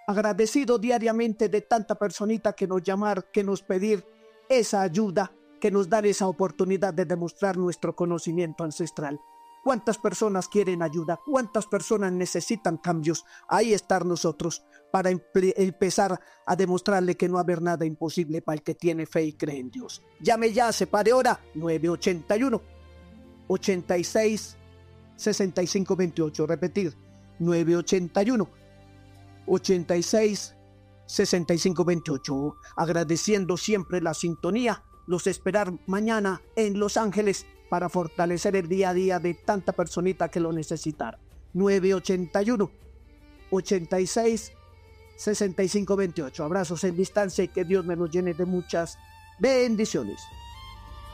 agradecido diariamente de tanta personita que nos llamar, que nos pedir esa ayuda, que nos dan esa oportunidad de demostrar nuestro conocimiento ancestral. ¿Cuántas personas quieren ayuda? ¿Cuántas personas necesitan cambios? Ahí estar nosotros para empezar a demostrarle que no va a haber nada imposible para el que tiene fe y cree en Dios. Llame ya, se pare ahora, 981 86 65 28. Repetir, 981 86 65 28. Agradeciendo siempre la sintonía. Los esperar mañana en Los Ángeles para fortalecer el día a día de tanta personita que lo necesitará. 981 86 65 28. Abrazos en distancia y que Dios me los llene de muchas bendiciones.